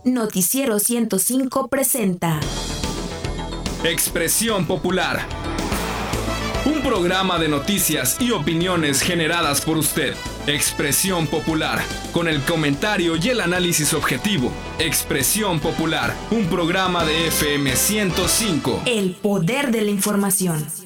Noticiero 105 presenta Expresión Popular. Un programa de noticias y opiniones generadas por usted. Expresión Popular, con el comentario y el análisis objetivo. Expresión Popular, un programa de FM 105. El poder de la información.